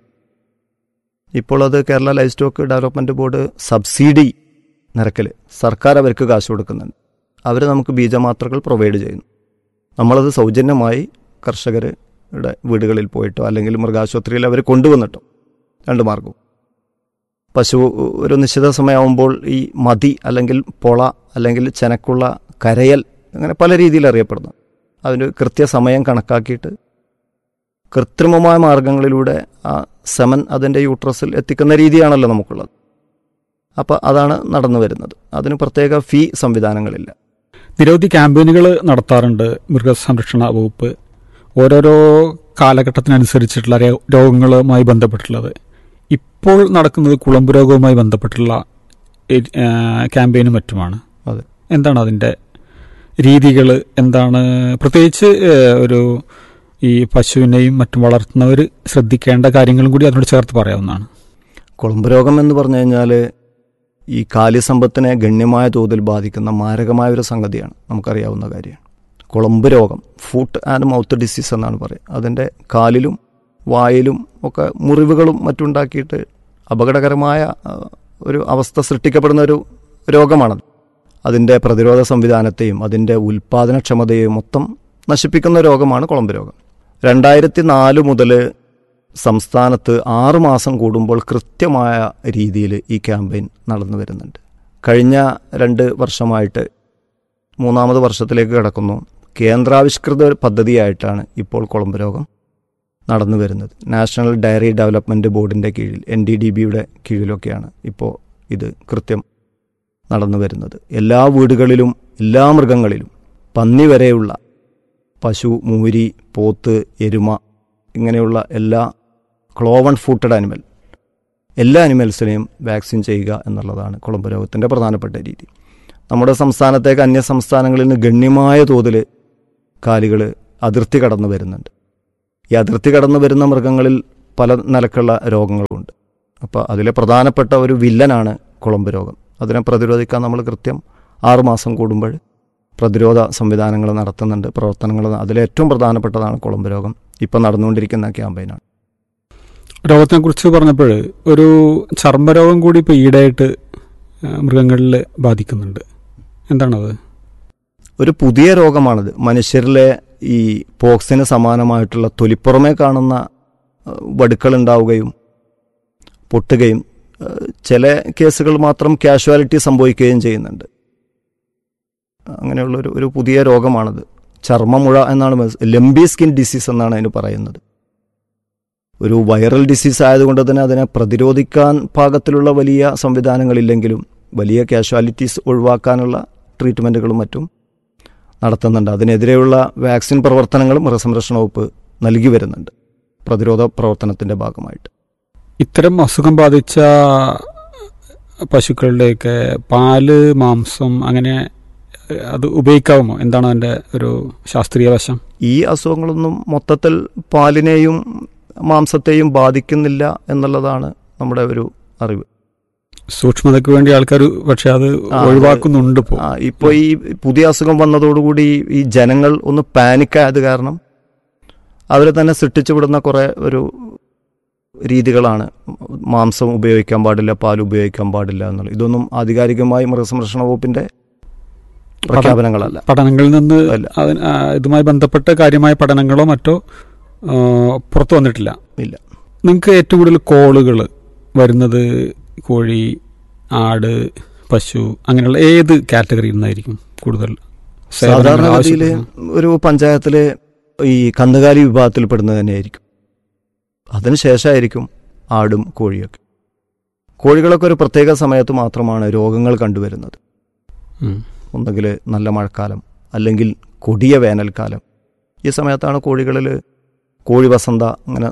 ഇപ്പോൾ അത് Kerala life stock development board subsidy നിരക്കിൽ സർക്കാർ അവർക്ക് കാശ് കൊടുക്കുന്നുണ്ട്. നമുക്ക് ബീജമാത്രകൾ പ്രൊവൈഡ് ചെയ്യുന്നു. നമ്മളത് സൗജന്യമായി കർഷകരുടെ വീടുകളിൽ പോയിട്ടോ അല്ലെങ്കിൽ മൃഗാശുപത്രിയിൽ അവർ കൊണ്ടുവന്നിട്ടോ, രണ്ട് മാർഗവും. പശു ഒരു നിശ്ചിത സമയമാകുമ്പോൾ ഈ മതി അല്ലെങ്കിൽ പൊള അല്ലെങ്കിൽ ചെനക്കുള്ള കരയൽ, അങ്ങനെ പല രീതിയിൽ അറിയപ്പെടുന്നു. അതിന് കൃത്യസമയം കണക്കാക്കിയിട്ട് കൃത്രിമമായ മാർഗങ്ങളിലൂടെ ആ സെമൻ അതിൻ്റെ യൂട്രസിൽ എത്തിക്കുന്ന രീതിയാണല്ലോ നമുക്കുള്ളത്. അപ്പോൾ അതാണ് നടന്നു വരുന്നത്. അതിന് പ്രത്യേക ഫീ സംവിധാനങ്ങളില്ല. നിരവധി ക്യാമ്പയിനുകൾ നടത്താറുണ്ട് മൃഗസംരക്ഷണ വകുപ്പ്, ഓരോരോ കാലഘട്ടത്തിനനുസരിച്ചിട്ടുള്ള രോഗങ്ങളുമായി ബന്ധപ്പെട്ടുള്ളത്. ഇപ്പോൾ നടക്കുന്നത് കുളമ്പ് രോഗവുമായി ബന്ധപ്പെട്ടുള്ള ക്യാമ്പയിനും മറ്റുമാണ്. അതെ, എന്താണ് അതിൻ്റെ രീതികൾ? എന്താണ് പ്രത്യേകിച്ച് ഒരു ഈ പശുവിനെയും മറ്റും വളർത്തുന്നവർ ശ്രദ്ധിക്കേണ്ട കാര്യങ്ങളും കൂടി അതിനോട് ചേർത്ത് പറയാവുന്നതാണ്. കുളമ്പ് രോഗം എന്ന് പറഞ്ഞു കഴിഞ്ഞാൽ ഈ കാലിസമ്പത്തിനെ ഗണ്യമായ തോതിൽ ബാധിക്കുന്ന മാരകമായൊരു സംഗതിയാണ്, നമുക്കറിയാവുന്ന കാര്യമാണ്. കുളമ്പ് രോഗം, ഫുട്ട് ആൻഡ് മൗത്ത് ഡിസീസ് എന്നാണ് പറയുക. അതിൻ്റെ കാലിലും വായിലും ഒക്കെ മുറിവുകളും മറ്റുണ്ടാക്കിയിട്ട് അപകടകരമായ ഒരു അവസ്ഥ സൃഷ്ടിക്കപ്പെടുന്ന ഒരു രോഗമാണത്. അതിൻ്റെ പ്രതിരോധ സംവിധാനത്തെയും അതിൻ്റെ ഉൽപ്പാദനക്ഷമതയെയും മൊത്തം നശിപ്പിക്കുന്ന രോഗമാണ് കുളമ്പ് രോഗം. 2004 മുതൽ സംസ്ഥാനത്ത് 6 മാസം കൂടുമ്പോൾ കൃത്യമായ രീതിയിൽ ഈ ക്യാമ്പയിൻ നടന്നു വരുന്നുണ്ട്. കഴിഞ്ഞ 2 വർഷമായിട്ട് 3-ാമത് വർഷത്തിലേക്ക് കിടക്കുന്നു. കേന്ദ്രാവിഷ്കൃത പദ്ധതിയായിട്ടാണ് ഇപ്പോൾ കുളമ്പ് രോഗം നടന്നു വരുന്നത്. നാഷണൽ ഡയറി ഡെവലപ്മെൻറ്റ് ബോർഡിൻ്റെ കീഴിൽ NDDBയുടെ കീഴിലൊക്കെയാണ് ഇപ്പോൾ ഇത് കൃത്യം നടന്നു വരുന്നത്. എല്ലാ വീടുകളിലും എല്ലാ മൃഗങ്ങളിലും, പന്നി വരെയുള്ള പശു, മൂരി, പോത്ത്, എരുമ, ഇങ്ങനെയുള്ള എല്ലാ ക്ലോവൺ ഫൂട്ടഡ് ആനിമൽ, എല്ലാ ആനിമൽസിനെയും വാക്സിൻ ചെയ്യുക എന്നുള്ളതാണ് കുളമ്പ് രോഗത്തിൻ്റെ പ്രധാനപ്പെട്ട രീതി. നമ്മുടെ സംസ്ഥാനത്തേക്ക് അന്യ സംസ്ഥാനങ്ങളിൽ നിന്ന് ഗണ്യമായ തോതിൽ കാലികൾ അതിർത്തി കടന്നു വരുന്നുണ്ട്. ഈ അതിർത്തി കടന്നു വരുന്ന മൃഗങ്ങളിൽ പല നിലക്കുള്ള രോഗങ്ങളുമുണ്ട്. അപ്പോൾ അതിലെ പ്രധാനപ്പെട്ട ഒരു വില്ലനാണ് കുളമ്പ് രോഗം. അതിനെ പ്രതിരോധിക്കാൻ നമ്മൾ കൃത്യം 6 മാസം കൂടുമ്പോൾ പ്രതിരോധ സംവിധാനങ്ങൾ നടത്തുന്നുണ്ട്, പ്രവർത്തനങ്ങൾ. അതിലേറ്റവും പ്രധാനപ്പെട്ടതാണ് കുളമ്പ് രോഗം. ഇപ്പം നടന്നുകൊണ്ടിരിക്കുന്ന ക്യാമ്പയിനാണ്. രോഗത്തിനെക്കുറിച്ച് പറഞ്ഞപ്പോൾ ഒരു ചർമ്മരോഗം കൂടി ഇപ്പോൾ ഈടായിട്ട് മൃഗങ്ങളിൽ ബാധിക്കുന്നുണ്ട്. എന്താണത്? ഒരു പുതിയ രോഗമാണിത്. മനുഷ്യരിലെ ഈ പോക്സിന് സമാനമായിട്ടുള്ള തൊലിപ്പുറമേ കാണുന്ന വടുക്കൾ ഉണ്ടാവുകയും പൊട്ടുകയും ചില കേസുകൾ മാത്രം കാഷ്വാലിറ്റി സംഭവിക്കുകയും ചെയ്യുന്നുണ്ട്. അങ്ങനെയുള്ള ഒരു പുതിയ രോഗമാണിത്. ചർമ്മമുഴ എന്നാണ്, ലംബി സ്കിൻ ഡിസീസ് എന്നാണ് അതിന് പറയുന്നത്. ഒരു വൈറൽ ഡിസീസ് ആയതുകൊണ്ട് തന്നെ അതിനെ പ്രതിരോധിക്കാൻ പാകത്തിലുള്ള വലിയ സംവിധാനങ്ങളില്ലെങ്കിലും വലിയ കാഷ്വാലിറ്റീസ് ഒഴിവാക്കാനുള്ള ട്രീറ്റ്മെൻറ്റുകളും മറ്റും നടത്തുന്നുണ്ട്. അതിനെതിരെയുള്ള വാക്സിൻ പ്രവർത്തനങ്ങളും മൃഗസംരക്ഷണ വകുപ്പ് നൽകി വരുന്നുണ്ട് പ്രതിരോധ പ്രവർത്തനത്തിൻ്റെ ഭാഗമായിട്ട്. ഇത്തരം അസുഖം ബാധിച്ച പശുക്കളുടെയൊക്കെ പാല്, മാംസം അങ്ങനെ അത് ഉപയോഗിക്കാവുമോ? എന്താണ് അതിൻ്റെ ഒരു ശാസ്ത്രീയ വശം? ഈ അസുഖങ്ങളൊന്നും മൊത്തത്തിൽ പാലിനെയും മാംസത്തെയും ബാധിക്കുന്നില്ല എന്നുള്ളതാണ് നമ്മുടെ ഒരു അറിവ്. സൂക്ഷ്മതയ്ക്ക് വേണ്ടി ആൾക്കാർ പക്ഷെ അത് ഒഴിവാക്കുന്നുണ്ട്. ഇപ്പോൾ ഈ പുതിയ അസുഖം വന്നതോടുകൂടി ഈ ജനങ്ങൾ ഒന്ന് പാനിക്കായത് കാരണം അവർ തന്നെ സൃഷ്ടിച്ചുവിടുന്ന കുറേ ഒരു രീതികളാണ്. മാംസം ഉപയോഗിക്കാൻ പാടില്ല, പാൽ ഉപയോഗിക്കാൻ പാടില്ല എന്നുള്ളത്. ഇതൊന്നും ആധികാരികമായി മൃഗസംരക്ഷണ വകുപ്പിന്റെ പ്രഖ്യാപനങ്ങളല്ല. പഠനങ്ങളിൽ നിന്ന് ഇതുമായി ബന്ധപ്പെട്ട കാര്യമായ പഠനങ്ങളോ മറ്റോ പുറത്തു വന്നിട്ടില്ല. ഇല്ല. നിങ്ങൾക്ക് ഏറ്റവും കൂടുതൽ കോളുകൾ വരുന്നത് കോഴി, ആട്, പശു അങ്ങനെയുള്ള ഏത് കാറ്റഗറിയിൽ നിന്നായിരിക്കും കൂടുതൽ? സാധാരണഗതിയിൽ ഒരു പഞ്ചായത്തിൽ ഈ കന്നുകാലി വിഭാഗത്തിൽപ്പെടുന്നത് തന്നെയായിരിക്കും. അതിനുശേഷമായിരിക്കും ആടും കോഴിയൊക്കെ. കോഴികളൊക്കെ ഒരു പ്രത്യേക സമയത്ത് മാത്രമാണ് രോഗങ്ങൾ കണ്ടുവരുന്നത്. ഒന്നുകിൽ നല്ല മഴക്കാലം അല്ലെങ്കിൽ കൊടിയ വേനൽക്കാലം. ഈ സമയത്താണ് കോഴികളിൽ കോഴി വസന്ത, അങ്ങനെ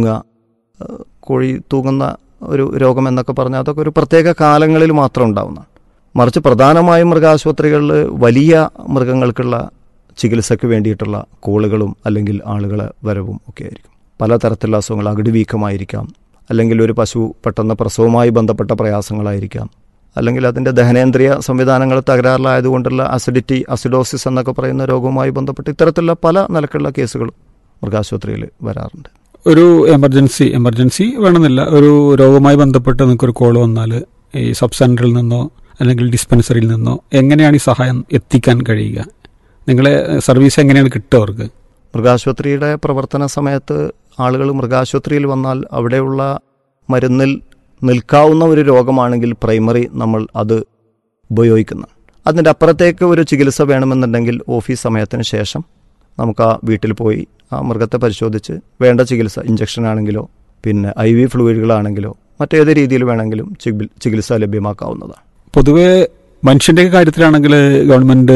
കോഴി തൂങ്ങുന്ന ഒരു രോഗം എന്നൊക്കെ പറഞ്ഞാൽ അതൊക്കെ ഒരു പ്രത്യേക കാലങ്ങളിൽ മാത്രം ഉണ്ടാവുന്നതാണ്. മറിച്ച് പ്രധാനമായും മൃഗാശുപത്രികളിൽ വലിയ മൃഗങ്ങൾക്കുള്ള ചികിത്സയ്ക്ക് വേണ്ടിയിട്ടുള്ള കോളുകളും അല്ലെങ്കിൽ ആളുകളെ വരവും ഒക്കെ ആയിരിക്കും. പലതരത്തിലുള്ള അസുഖങ്ങൾ, അകിട് വീക്കമായിരിക്കാം, അല്ലെങ്കിൽ ഒരു പശു പെട്ടെന്ന് പ്രസവവുമായി ബന്ധപ്പെട്ട പ്രയാസങ്ങളായിരിക്കാം, അല്ലെങ്കിൽ അതിൻ്റെ ദഹനേന്ദ്രിയ സംവിധാനങ്ങൾ തകരാറിലായതുകൊണ്ടുള്ള അസിഡോസിസ് എന്നൊക്കെ പറയുന്ന രോഗവുമായി ബന്ധപ്പെട്ട് ഇത്തരത്തിലുള്ള പല നിലക്കുള്ള കേസുകൾ മൃഗാശുപത്രിയിൽ വരാറുണ്ട്. ഒരു എമർജൻസി വേണമെന്നില്ല, ഒരു രോഗവുമായി ബന്ധപ്പെട്ട് നിങ്ങൾക്കൊരു കോൾ വന്നാൽ ഈ സബ് സെൻ്ററിൽ നിന്നോ അല്ലെങ്കിൽ ഡിസ്പെൻസറിയിൽ നിന്നോ എങ്ങനെയാണ് ഈ സഹായം എത്തിക്കാൻ കഴിയുക? നിങ്ങളെ സർവീസ് എങ്ങനെയാണ് കിട്ടുക അവർക്ക്? മൃഗാശുപത്രിയുടെ പ്രവർത്തന സമയത്ത് ആളുകൾ മൃഗാശുപത്രിയിൽ വന്നാൽ അവിടെയുള്ള മരുന്നിൽ നിൽക്കാവുന്ന ഒരു രോഗമാണെങ്കിൽ പ്രൈമറി നമ്മൾ അത് ഉപയോഗിക്കുന്നു. അതിൻ്റെ അപ്പുറത്തേക്ക് ഒരു ചികിത്സ വേണമെന്നുണ്ടെങ്കിൽ ഓഫീസ് സമയത്തിന് ശേഷം നമുക്ക് ആ വീട്ടിൽ പോയി ആ മൃഗത്തെ പരിശോധിച്ച് വേണ്ട ചികിത്സ, ഇഞ്ചക്ഷൻ ആണെങ്കിലോ പിന്നെ IV ഫ്ലൂയിഡുകളാണെങ്കിലോ മറ്റേത് രീതിയിൽ വേണമെങ്കിലും ചികിത്സ ലഭ്യമാക്കാവുന്നതാണ്. പൊതുവെ മനുഷ്യൻ്റെ കാര്യത്തിലാണെങ്കിൽ ഗവൺമെൻറ്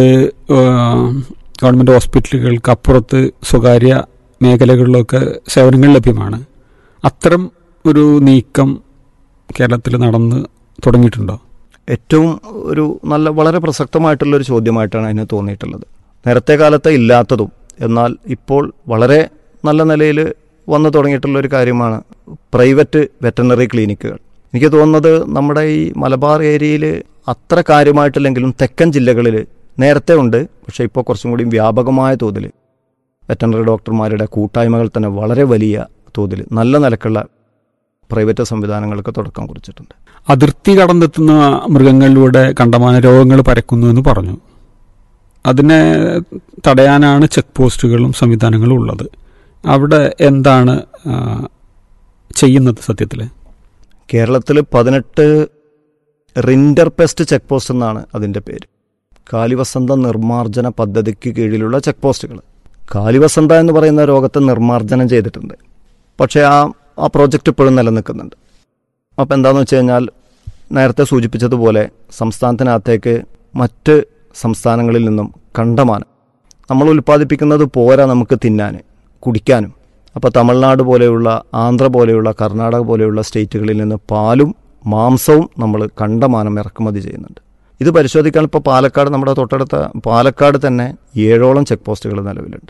ഹോസ്പിറ്റലുകൾക്ക് അപ്പുറത്ത് സ്വകാര്യ മേഖലകളിലൊക്കെ സേവനങ്ങൾ ലഭ്യമാണ്. അത്തരം ഒരു നീക്കം കേരളത്തിൽ നടന്ന് തുടങ്ങിയിട്ടുണ്ടോ? ഏറ്റവും വളരെ പ്രസക്തമായിട്ടുള്ളൊരു ചോദ്യമായിട്ടാണ് അതിന് തോന്നിയിട്ടുള്ളത്. നേരത്തെ കാലത്തെ ഇല്ലാത്തതും എന്നാൽ ഇപ്പോൾ വളരെ നല്ല നിലയിൽ വന്നു തുടങ്ങിയിട്ടുള്ളൊരു കാര്യമാണ് പ്രൈവറ്റ് വെറ്ററിനറി ക്ലിനിക്കുകൾ. എനിക്ക് തോന്നുന്നത് നമ്മുടെ ഈ മലബാർ ഏരിയയിൽ അത്ര കാര്യമായിട്ടില്ലെങ്കിലും തെക്കൻ ജില്ലകളിൽ നേരത്തെ ഉണ്ട്. പക്ഷേ ഇപ്പോൾ കുറച്ചും കൂടി വ്യാപകമായ തോതിൽ വെറ്ററിനറി ഡോക്ടർമാരുടെ കൂട്ടായ്മകൾ തന്നെ വളരെ വലിയ തോതിൽ നല്ല നിലക്കുള്ള പ്രൈവറ്റ് സംവിധാനങ്ങൾക്ക് തുടക്കം കുറിച്ചിട്ടുണ്ട്. അതിർത്തി കടന്നെത്തുന്ന മൃഗങ്ങളിലൂടെ കണ്ടമാന രോഗങ്ങൾ പരക്കുന്നു എന്ന് പറഞ്ഞു. അതിനെ തടയാനാണ് ചെക്ക് പോസ്റ്റുകളും സംവിധാനങ്ങളും ഉള്ളത്. അവിടെ എന്താണ് ചെയ്യുന്നത്? സത്യത്തിൽ കേരളത്തിൽ 18 റിൻഡർ പെസ്റ്റ് ചെക്ക് പോസ്റ്റ് എന്നാണ് അതിൻ്റെ പേര്. കാലിവസന്ത നിർമ്മാർജ്ജന പദ്ധതിക്ക് കീഴിലുള്ള ചെക്ക് പോസ്റ്റുകൾ. കാലിവസന്ത എന്ന് പറയുന്ന രോഗത്തെ നിർമ്മാർജ്ജനം ചെയ്തിട്ടുണ്ട്. പക്ഷേ ആ പ്രോജക്റ്റ് ഇപ്പോഴും നിലനിൽക്കുന്നുണ്ട്. അപ്പോൾ എന്താണെന്ന് വെച്ച് കഴിഞ്ഞാൽ നേരത്തെ സൂചിപ്പിച്ചതുപോലെ സംസ്ഥാനത്തിനകത്തേക്ക് മറ്റ് സംസ്ഥാനങ്ങളിൽ നിന്നും കണ്ടമാനം നമ്മൾ ഉൽപ്പാദിപ്പിക്കുന്നത് പോരാ നമുക്ക് തിന്നാൻ കുടിക്കാനും. അപ്പോൾ തമിഴ്നാട് പോലെയുള്ള, ആന്ധ്ര പോലെയുള്ള, കർണാടക പോലെയുള്ള സ്റ്റേറ്റുകളിൽ നിന്ന് പാലും മാംസവും നമ്മൾ കണ്ടമാനം ഇറക്കുമതി ചെയ്യുന്നുണ്ട്. ഇത് പരിശോധിക്കാൻ ഇപ്പോൾ പാലക്കാട്, നമ്മുടെ തൊട്ടടുത്ത പാലക്കാട് തന്നെ 7ഓളം ചെക്ക് പോസ്റ്റുകൾ നിലവിലുണ്ട്.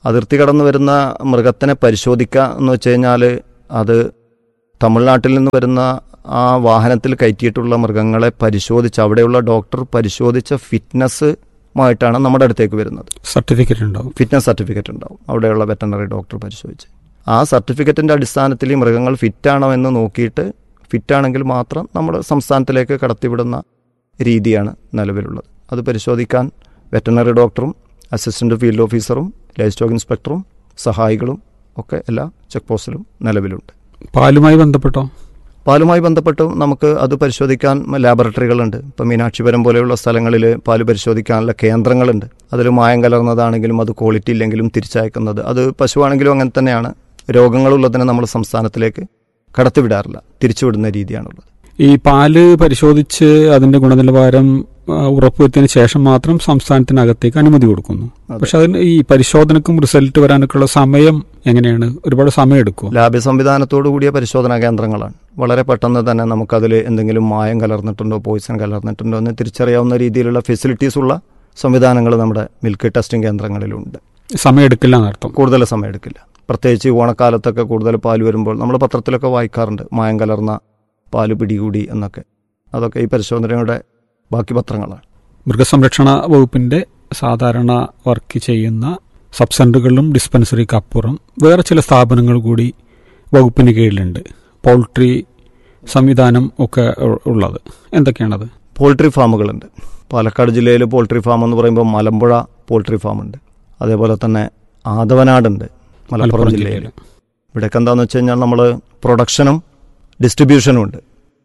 അതിർത്തി കടന്നു വരുന്ന മൃഗത്തിനെ പരിശോധിക്കുക എന്ന് വെച്ച് കഴിഞ്ഞാൽ അത് തമിഴ്നാട്ടിൽ നിന്ന് വരുന്ന ആ വാഹനത്തിൽ കയറ്റിയിട്ടുള്ള മൃഗങ്ങളെ പരിശോധിച്ച് അവിടെയുള്ള ഡോക്ടർ പരിശോധിച്ച ഫിറ്റ്നസ്സുമായിട്ടാണ് നമ്മുടെ അടുത്തേക്ക് വരുന്നത്. സർട്ടിഫിക്കറ്റ് ഉണ്ടാവും, ഫിറ്റ്നസ് സർട്ടിഫിക്കറ്റ് ഉണ്ടാവും അവിടെയുള്ള വെറ്ററിനറി ഡോക്ടർ പരിശോധിച്ച്. ആ സർട്ടിഫിക്കറ്റിൻ്റെ അടിസ്ഥാനത്തിൽ ഈ മൃഗങ്ങൾ ഫിറ്റാണോ എന്ന് നോക്കിയിട്ട് ഫിറ്റാണെങ്കിൽ മാത്രം നമ്മുടെ സംസ്ഥാനത്തിലേക്ക് കടത്തിവിടുന്ന രീതിയാണ് നിലവിലുള്ളത്. അത് പരിശോധിക്കാൻ വെറ്ററിനറി ഡോക്ടറും അസിസ്റ്റന്റ് ഫീൽഡ് ഓഫീസറും ലൈഫ് സ്റ്റോക്ക് ഇൻസ്പെക്ടറും സഹായികളും ഒക്കെ എല്ലാ ചെക്ക് പോസ്റ്റിലും നിലവിലുണ്ട്. പാലുമായി ബന്ധപ്പെട്ടോ? പാലുമായി ബന്ധപ്പെട്ടും നമുക്ക് അത് പരിശോധിക്കാൻ ലാബറട്ടറികളുണ്ട്. ഇപ്പം മീനാക്ഷിപുരം പോലെയുള്ള സ്ഥലങ്ങളിൽ പാല് പരിശോധിക്കാനുള്ള കേന്ദ്രങ്ങളുണ്ട്. അതിൽ മായം കലർന്നതാണെങ്കിലും അത് ക്വാളിറ്റി ഇല്ലെങ്കിലും തിരിച്ചയക്കുന്നത്, അത് പശുവാണെങ്കിലും അങ്ങനെ തന്നെയാണ്. രോഗങ്ങളുള്ളതിനെ നമ്മൾ സംസ്ഥാനത്തിലേക്ക് കടത്തിവിടാറില്ല, തിരിച്ചുവിടുന്ന രീതിയാണുള്ളത്. ഈ പാല് പരിശോധിച്ച് അതിന്റെ ഗുണനിലവാരം ഉറപ്പുവരുത്തിയതിനു ശേഷം മാത്രം സംസ്ഥാനത്തിനകത്തേക്ക് അനുമതി കൊടുക്കുന്നു. പക്ഷെ അതിന് ഈ പരിശോധനക്കും റിസൾട്ട് വരാനൊക്കെയുള്ള സമയം എങ്ങനെയാണ്? ഒരുപാട് സമയം എടുക്കും. ലാബ് സംവിധാനത്തോടു കൂടിയ പരിശോധനാ കേന്ദ്രങ്ങളാണ്. വളരെ പെട്ടെന്ന് തന്നെ നമുക്കതിൽ എന്തെങ്കിലും മായം കലർന്നിട്ടുണ്ടോ, പോയിസൺ കലർന്നിട്ടുണ്ടോ എന്ന് തിരിച്ചറിയാവുന്ന രീതിയിലുള്ള ഫെസിലിറ്റീസ് ഉള്ള സംവിധാനങ്ങൾ നമ്മുടെ മിൽക്ക് ടെസ്റ്റിംഗ് കേന്ദ്രങ്ങളിലുണ്ട്. സമയം എടുക്കില്ല എന്നർത്ഥം? കൂടുതൽ സമയം എടുക്കില്ല. പ്രത്യേകിച്ച് ഓണക്കാലത്തൊക്കെ കൂടുതൽ പാല് വരുമ്പോൾ നമ്മൾ പത്രത്തിലൊക്കെ വായിക്കാറുണ്ട് മായം കലർന്ന പാല് പിടികൂടി എന്നൊക്കെ. അതൊക്കെ ഈ പരിശോധനയുടെ ബാക്കി പത്രങ്ങളാണ്. മൃഗസംരക്ഷണ വകുപ്പിന്റെ സാധാരണ വർക്ക് ചെയ്യുന്ന സബ് സെന്ററുകളിലും ഡിസ്പെൻസറിക്ക് അപ്പുറം വേറെ ചില സ്ഥാപനങ്ങൾ കൂടി വകുപ്പിന് കീഴിലുണ്ട്. പൗൾട്രി സംവിധാനം ഒക്കെ ഉള്ളത് എന്തൊക്കെയാണത്? പോൾട്രി ഫാമുകളുണ്ട്. പാലക്കാട് ജില്ലയിൽ പോൾട്രി ഫാം എന്ന് പറയുമ്പോൾ മലമ്പുഴ പോൾട്രി ഫാമുണ്ട്. അതേപോലെ തന്നെ ആദവനാടുണ്ട് മലപ്പുറം ജില്ലയിൽ. ഇവിടെയൊക്കെ എന്താണെന്ന് വെച്ച് കഴിഞ്ഞാൽ നമ്മൾ പ്രൊഡക്ഷനും ഡിസ്ട്രിബ്യൂഷനും ഉണ്ട്.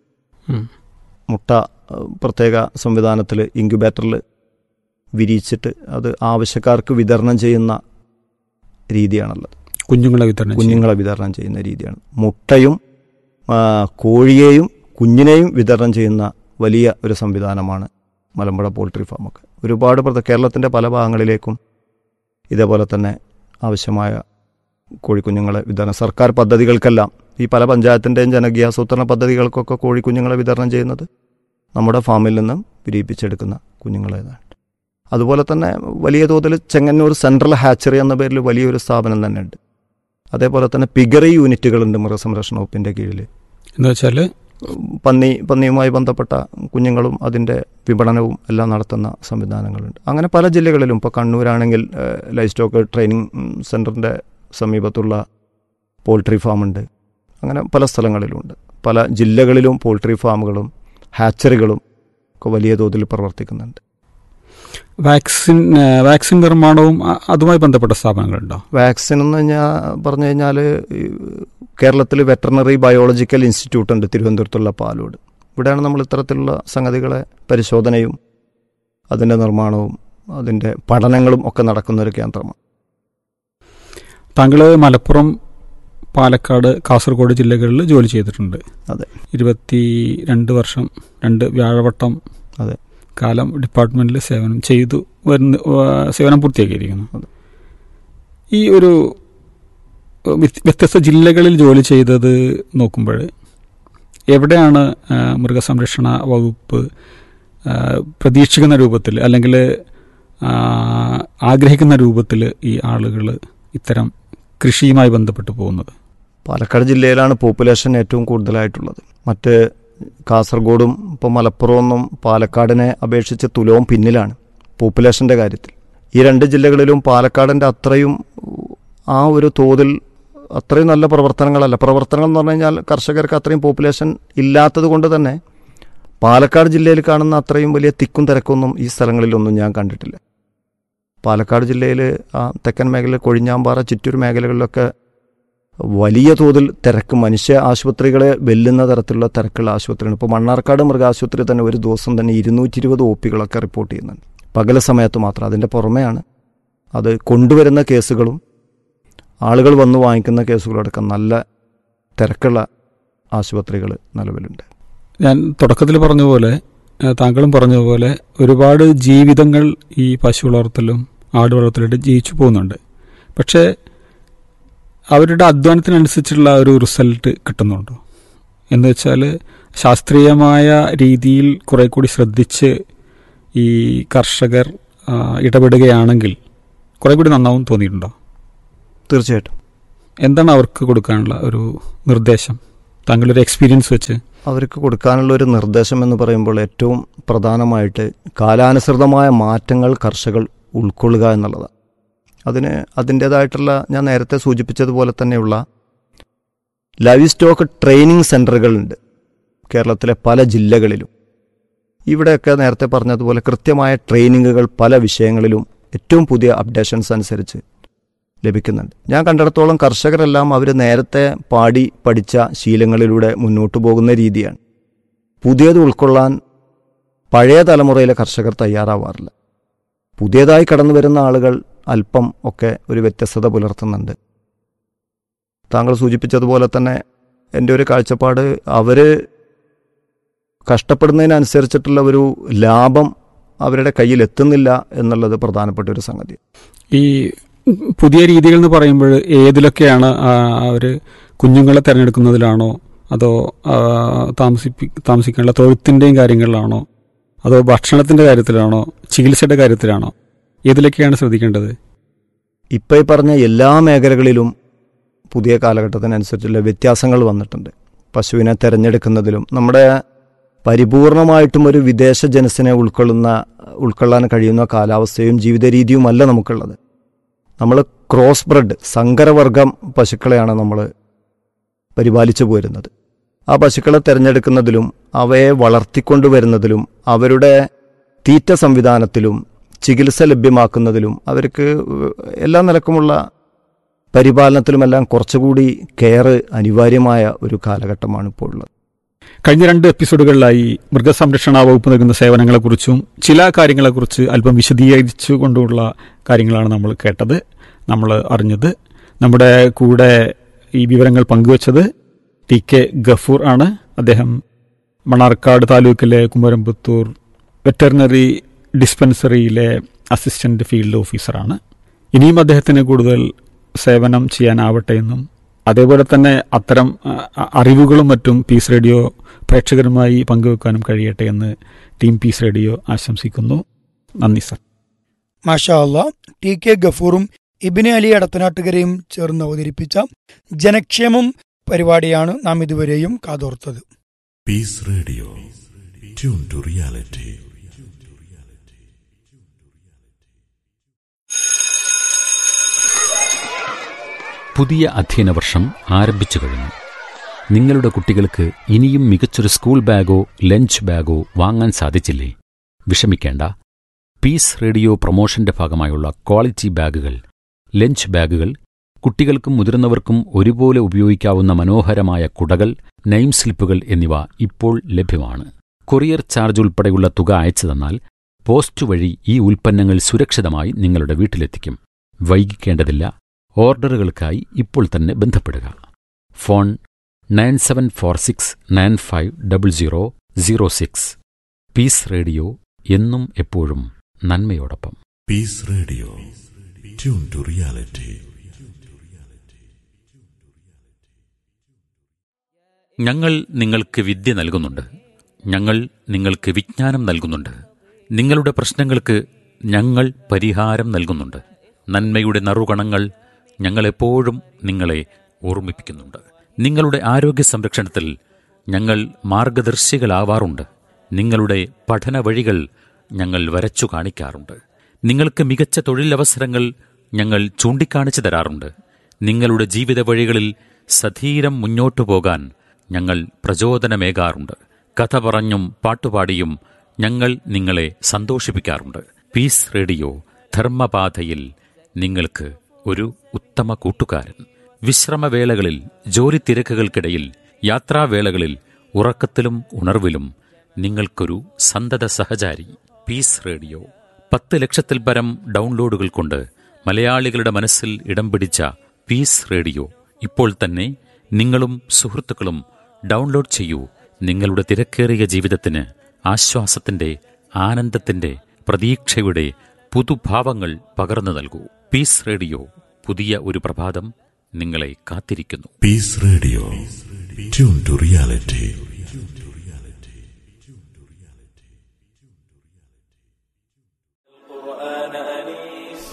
മുട്ട പ്രത്യേക സംവിധാനത്തിൽ ഇൻക്യുബേറ്ററിൽ വിരിയിച്ചിട്ട് അത് ആവശ്യക്കാർക്ക് വിതരണം ചെയ്യുന്ന രീതിയാണുള്ളത്. കുഞ്ഞുങ്ങളെ വിതരണം ചെയ്യുന്ന രീതിയാണ്. മുട്ടയും കോഴിയെയും കുഞ്ഞിനെയും വിതരണം ചെയ്യുന്ന വലിയ ഒരു സംവിധാനമാണ് മലമ്പുഴ പോൾട്രി ഫാമൊക്കെ. ഒരുപാട് കേരളത്തിൻ്റെ പല ഭാഗങ്ങളിലേക്കും ഇതേപോലെ തന്നെ ആവശ്യമായ കോഴിക്കുഞ്ഞുങ്ങളെ വിതരണം, സർക്കാർ പദ്ധതികൾക്കെല്ലാം ഈ പല പഞ്ചായത്തിൻ്റെയും ജനകീയാസൂത്രണ പദ്ധതികൾക്കൊക്കെ കോഴിക്കുഞ്ഞുങ്ങളെ വിതരണം ചെയ്യുന്നത് നമ്മുടെ ഫാമിൽ നിന്നും വിരിയിപ്പിച്ചെടുക്കുന്ന കുഞ്ഞുങ്ങളേതാണ്. അതുപോലെ തന്നെ വലിയ തോതിൽ ചെങ്ങന്നൂർ സെൻട്രൽ ഹാച്ചറി എന്ന പേരിൽ വലിയൊരു സ്ഥാപനം തന്നെ ഉണ്ട്. അതേപോലെ തന്നെ പിഗറി യൂണിറ്റുകളുണ്ട് മൃഗസംരക്ഷണ വകുപ്പിൻ്റെ കീഴിൽ. എന്ന് വെച്ചാൽ പന്നിയുമായി ബന്ധപ്പെട്ട കുഞ്ഞുങ്ങളും അതിൻ്റെ വിപണനവും എല്ലാം നടത്തുന്ന സംവിധാനങ്ങളുണ്ട്. അങ്ങനെ പല ജില്ലകളിലും, ഇപ്പോൾ കണ്ണൂരാണെങ്കിൽ ലൈഫ് സ്റ്റോക്ക് ട്രെയിനിങ് സെൻറ്ററിൻ്റെ സമീപത്തുള്ള പോൾട്രി ഫാമുണ്ട്. അങ്ങനെ പല സ്ഥലങ്ങളിലുമുണ്ട്. പല ജില്ലകളിലും പോൾട്രി ഫാമുകളും ഹാച്ചറികളും ഒക്കെ വലിയ തോതിൽ പ്രവർത്തിക്കുന്നുണ്ട്. വാക്സിൻ നിർമ്മാണവും അതുമായി ബന്ധപ്പെട്ട സ്ഥാപനങ്ങളുണ്ടോ? വാക്സിൻ എന്ന് പറഞ്ഞു കഴിഞ്ഞാൽ കേരളത്തിൽ വെറ്ററിനറി ബയോളജിക്കൽ ഇൻസ്റ്റിറ്റ്യൂട്ട് ഉണ്ട് തിരുവനന്തപുരത്തുള്ള പാലോട്. ഇവിടെയാണ് നമ്മൾ ഇത്തരത്തിലുള്ള സംഗതികളെ പരിശോധനയും അതിൻ്റെ നിർമ്മാണവും അതിൻ്റെ പഠനങ്ങളും ഒക്കെ നടക്കുന്നൊരു കേന്ദ്രമാണ്. താങ്കൾ മലപ്പുറം, പാലക്കാട്, കാസർഗോഡ് ജില്ലകളിൽ ജോലി ചെയ്തിട്ടുണ്ട്. അതെ. 22 വർഷം 2 വ്യാഴവട്ടം അതെ കാലം ഡിപ്പാർട്ട്മെന്റിൽ സേവനം പൂർത്തിയാക്കിയിരിക്കുന്നു. ഈ ഒരു വ്യത്യസ്ത ജില്ലകളിൽ ജോലി ചെയ്തത് നോക്കുമ്പോൾ എവിടെയാണ് മൃഗസംരക്ഷണ വകുപ്പ് പ്രതീക്ഷിക്കുന്ന രൂപത്തിൽ അല്ലെങ്കിൽ ആഗ്രഹിക്കുന്ന രൂപത്തിൽ ഈ ആളുകൾ ഇത്തരം കൃഷിയുമായി ബന്ധപ്പെട്ട് പോകുന്നത്? പാലക്കാട് ജില്ലയിലാണ് പോപ്പുലേഷൻ ഏറ്റവും കൂടുതലായിട്ടുള്ളത്. മറ്റ് കാസർഗോഡും ഇപ്പോൾ മലപ്പുറമൊന്നും പാലക്കാടിനെ അപേക്ഷിച്ച് തുലവും പിന്നിലാണ് പോപ്പുലേഷൻ്റെ കാര്യത്തിൽ. ഈ 2 ജില്ലകളിലും പാലക്കാടിൻ്റെ അത്രയും ആ ഒരു തോതിൽ അത്രയും നല്ല പ്രവർത്തനങ്ങൾ എന്ന് പറഞ്ഞു കഴിഞ്ഞാൽ കർഷകർക്ക് അത്രയും പോപ്പുലേഷൻ ഇല്ലാത്തത് കൊണ്ട് തന്നെ പാലക്കാട് ജില്ലയിൽ കാണുന്ന അത്രയും വലിയ തിക്കും തിരക്കൊന്നും ഈ സ്ഥലങ്ങളിലൊന്നും ഞാൻ കണ്ടിട്ടില്ല. പാലക്കാട് ജില്ലയിൽ തെക്കൻ മേഖല, കൊഴിഞ്ഞാമ്പാറ, ചിറ്റൂർ മേഖലകളിലൊക്കെ വലിയ തോതിൽ തിരക്ക്, മനുഷ്യ ആശുപത്രികളെ വെല്ലുന്ന തരത്തിലുള്ള തിരക്കുള്ള ആശുപത്രിയാണ്. ഇപ്പോൾ മണ്ണാർക്കാട് മൃഗാശുപത്രി തന്നെ ഒരു ദിവസം തന്നെ 220 OP റിപ്പോർട്ട് ചെയ്യുന്നുണ്ട് പകൽ സമയത്ത് മാത്രം. അതിൻ്റെ പുറമെയാണ് അത് കൊണ്ടുവരുന്ന കേസുകളും ആളുകൾ വന്ന് വാങ്ങിക്കുന്ന കേസുകളടക്കം നല്ല തിരക്കുള്ള ആശുപത്രികൾ നിലവിലുണ്ട്. ഞാൻ തുടക്കത്തിൽ പറഞ്ഞതുപോലെ, താങ്കളും പറഞ്ഞതുപോലെ ഒരുപാട് ജീവിതങ്ങൾ ഈ പശു വളർത്തലും ആട് വളർത്തലായിട്ട് ജീവിച്ചു പോകുന്നുണ്ട്. പക്ഷേ അവരുടെ അധ്വാനത്തിനനുസരിച്ചുള്ള ഒരു റിസൾട്ട് കിട്ടുന്നുണ്ടോ എന്ന് വെച്ചാൽ, ശാസ്ത്രീയമായ രീതിയിൽ കുറെ കൂടി ശ്രദ്ധിച്ച് ഈ കർഷകർ ഇടപെടുകയാണെങ്കിൽ കുറെ കൂടി നന്നാവും തോന്നിയിട്ടുണ്ടോ? തീർച്ചയായിട്ടും. എന്താണ് അവർക്ക് കൊടുക്കാനുള്ള ഒരു നിർദ്ദേശം താങ്കളുടെ എക്സ്പീരിയൻസ് വെച്ച്? അവർക്ക് കൊടുക്കാനുള്ള ഒരു നിർദ്ദേശം എന്ന് പറയുമ്പോൾ ഏറ്റവും പ്രധാനമായിട്ട് കാലാനുസൃതമായ മാറ്റങ്ങൾ കർഷകർ ഉൾക്കൊള്ളുക എന്നുള്ളതാണ്. അതിൻ്റേതായിട്ടുള്ള ഞാൻ നേരത്തെ സൂചിപ്പിച്ചതുപോലെ തന്നെയുള്ള ലൈവ് സ്റ്റോക്ക് ട്രെയിനിങ് സെൻ്ററുകളുണ്ട് കേരളത്തിലെ പല ജില്ലകളിലും. ഇവിടെയൊക്കെ നേരത്തെ പറഞ്ഞതുപോലെ കൃത്യമായ ട്രെയിനിങ്ങുകൾ പല വിഷയങ്ങളിലും ഏറ്റവും പുതിയ അപ്ഡേഷൻസ് അനുസരിച്ച് ലഭിക്കുന്നുണ്ട്. ഞാൻ കണ്ടിടത്തോളം കർഷകരെല്ലാം അവർ നേരത്തെ പാടി പഠിച്ച ശീലങ്ങളിലൂടെ മുന്നോട്ട് പോകുന്ന രീതിയാണ്. പുതിയത് ഉൾക്കൊള്ളാൻ പഴയ തലമുറയിലെ കർഷകർ തയ്യാറാവാറില്ല. പുതിയതായി കടന്നു വരുന്ന ആളുകൾ അല്പം ഒക്കെ ഒരു വ്യത്യസ്തത പുലർത്തുന്നുണ്ട്. താങ്കൾ സൂചിപ്പിച്ചതുപോലെ തന്നെ എൻ്റെ ഒരു കാഴ്ചപ്പാട്, അവർ കഷ്ടപ്പെടുന്നതിനനുസരിച്ചിട്ടുള്ള ഒരു ലാഭം അവരുടെ കയ്യിൽ എത്തുന്നില്ല എന്നുള്ളത് പ്രധാനപ്പെട്ട ഒരു സംഗതി. ഈ പുതിയ രീതികൾ എന്ന് പറയുമ്പോൾ ഏതിലൊക്കെയാണ് അവർ കുഞ്ഞുങ്ങളെ തിരഞ്ഞെടുക്കുന്നതിലാണോ, അതോ താമസിക്കാനുള്ള തൊഴുത്തിൻ്റെയും കാര്യങ്ങളിലാണോ, അതോ ഭക്ഷണത്തിൻ്റെ കാര്യത്തിലാണോ, ചികിത്സയുടെ കാര്യത്തിലാണോ, ഏതിലൊക്കെയാണ് ശ്രദ്ധിക്കേണ്ടത്? ഇപ്പോൾ ഈ പറഞ്ഞ എല്ലാ മേഖലകളിലും പുതിയ കാലഘട്ടത്തിനനുസരിച്ചുള്ള വ്യത്യാസങ്ങൾ വന്നിട്ടുണ്ട്. പശുവിനെ തിരഞ്ഞെടുക്കുന്നതിലും നമ്മുടെ പരിപൂർണമായിട്ടും ഒരു വിദേശ ജനസിനെ ഉൾക്കൊള്ളാൻ കഴിയുന്ന കാലാവസ്ഥയും ജീവിത രീതിയുമല്ല നമുക്കുള്ളത്. നമ്മൾ ക്രോസ് ബ്രെഡ് സങ്കരവർഗം പശുക്കളെയാണ് നമ്മൾ പരിപാലിച്ചു പോരുന്നത്. ആ പശുക്കളെ തിരഞ്ഞെടുക്കുന്നതിലും അവയെ വളർത്തിക്കൊണ്ടുവരുന്നതിലും അവരുടെ തീറ്റ സംവിധാനത്തിലും ചികിത്സ ലഭ്യമാക്കുന്നതിലും അവർക്ക് എല്ലാ നിലക്കുമുള്ള പരിപാലനത്തിലുമെല്ലാം കുറച്ചുകൂടി കെയർ അനിവാര്യമായ ഒരു കാലഘട്ടമാണ് ഇപ്പോൾ ഉള്ളത്. കഴിഞ്ഞ 2 എപ്പിസോഡുകളിലായി മൃഗസംരക്ഷണ വകുപ്പ് നൽകുന്ന സേവനങ്ങളെക്കുറിച്ചും ചില കാര്യങ്ങളെക്കുറിച്ച് അല്പം വിശദീകരിച്ചു കൊണ്ടുള്ള കാര്യങ്ങളാണ് നമ്മൾ കേട്ടത്, നമ്മൾ അറിഞ്ഞത്. നമ്മുടെ കൂടെ ഈ വിവരങ്ങൾ പങ്കുവച്ചത് TK ഗഫൂർ ആണ്. അദ്ദേഹം മണ്ണാർക്കാട് താലൂക്കിലെ കുമരമ്പത്തൂർ വെറ്ററിനറി ഡിസ്പെൻസറിയിലെ അസിസ്റ്റന്റ് ഫീൽഡ് ഓഫീസറാണ്. ഇനിയും അദ്ദേഹത്തിന് കൂടുതൽ സേവനം ചെയ്യാനാവട്ടെ എന്നും അതേപോലെ തന്നെ അത്തരം അറിവുകളും മറ്റും പീസ് റേഡിയോ പ്രേക്ഷകരുമായി പങ്കുവെക്കാനും കഴിയട്ടെ എന്ന് ടീം പീസ് റേഡിയോ ആശംസിക്കുന്നു. നന്ദി സർ. മാഷാ അല്ലാ. TK ഗഫൂറും ഇബ്നു അലി അടത്തനാട്ടുകരയും ചേർന്ന് അവതരിപ്പിച്ച ജനക്ഷേമം പരിപാടിയാണ് നാം ഇതുവരെയും കാതോർത്തത്. Piece radio, tune to reality. പുതിയ അധ്യയന വർഷം ആരംഭിച്ചു കഴിഞ്ഞു. നിങ്ങളുടെ കുട്ടികൾക്ക് ഇനിയും മികച്ചൊരു സ്കൂൾ ബാഗോ ലഞ്ച് ബാഗോ വാങ്ങാൻ സാധിച്ചില്ലേ? വിഷമിക്കേണ്ട. പീസ് റേഡിയോ പ്രൊമോഷന്റെ ഭാഗമായുള്ള ക്വാളിറ്റി ബാഗുകൾ, ലഞ്ച് ബാഗുകൾ, കുട്ടികൾക്കും മുതിർന്നവർക്കും ഒരുപോലെ ഉപയോഗിക്കാവുന്ന മനോഹരമായ കുടകൾ, നെയിം സ്ലിപ്പുകൾ എന്നിവ ഇപ്പോൾ ലഭ്യമാണ്. കൊറിയർ ചാർജ് ഉൾപ്പെടെയുള്ള തുക അയച്ചു തന്നാൽ പോസ്റ്റ് വഴി ഈ ഉൽപ്പന്നങ്ങൾ സുരക്ഷിതമായി നിങ്ങളുടെ വീട്ടിലെത്തിക്കും. വൈകിക്കേണ്ടതില്ല. ഓർഡറുകൾക്കായി ഇപ്പോൾ തന്നെ ബന്ധപ്പെടുക. ഫോൺ 9746950006. പീസ് റേഡിയോ, എന്നും എപ്പോഴും നന്മയോടൊപ്പം. Piece radio, tune to reality. ഞങ്ങൾ നിങ്ങൾക്ക് വിദ്യ നൽകുന്നുണ്ട്. ഞങ്ങൾ നിങ്ങൾക്ക് വിജ്ഞാനം നൽകുന്നുണ്ട്. നിങ്ങളുടെ പ്രശ്നങ്ങൾക്ക് ഞങ്ങൾ പരിഹാരം നൽകുന്നുണ്ട്. നന്മയുടെ നറുകണങ്ങൾ ഞങ്ങളെപ്പോഴും നിങ്ങളെ ഓർമ്മിപ്പിക്കുന്നുണ്ട്. നിങ്ങളുടെ ആരോഗ്യ സംരക്ഷണത്തിൽ ഞങ്ങൾ മാർഗദർശികളാവാറുണ്ട്. നിങ്ങളുടെ പഠന വഴികൾ ഞങ്ങൾ വരച്ചു കാണിക്കാറുണ്ട്. നിങ്ങൾക്ക് മികച്ച തൊഴിലവസരങ്ങൾ ഞങ്ങൾ ചൂണ്ടിക്കാണിച്ചു തരാറുണ്ട്. നിങ്ങളുടെ ജീവിത വഴികളിൽ സധീരം മുന്നോട്ടു പോകാൻ ഞങ്ങൾ പ്രചോദനമേകാറുണ്ട്. കഥ പറഞ്ഞും പാട്ടുപാടിയും ഞങ്ങൾ നിങ്ങളെ സന്തോഷിപ്പിക്കാറുണ്ട്. പീസ് റേഡിയോ ധർമ്മപാതയിൽ നിങ്ങൾക്ക് ഒരു ഉത്തമ കൂട്ടുകാരൻ. വിശ്രമവേളകളിൽ, ജോലി തിരക്കുകൾക്കിടയിൽ, യാത്രാവേളകളിൽ, ഉറക്കത്തിലും ഉണർവിലും നിങ്ങൾക്കൊരു സന്തത സഹചാരി. പീസ് റേഡിയോ 10 ലക്ഷത്തിൽ പരം ഡൗൺലോഡുകൾ കൊണ്ട് മലയാളികളുടെ മനസ്സിൽ ഇടം പിടിച്ച പീസ് റേഡിയോ ഇപ്പോൾ തന്നെ നിങ്ങളും സുഹൃത്തുക്കളും ഡൗൺലോഡ് ചെയ്യൂ. നിങ്ങളുടെ തിരക്കേറിയ ജീവിതത്തിന് ആശ്വാസത്തിന്റെ, ആനന്ദത്തിന്റെ, പ്രതീക്ഷയുടെ പുതുഭാവങ്ങൾ പകർന്നു നൽകൂ. പീസ് റേഡിയോ, പുതിയ ഒരു പ്രഭാതം നിങ്ങളെ കാത്തിരിക്കുന്നു. Piece radio, tune to reality.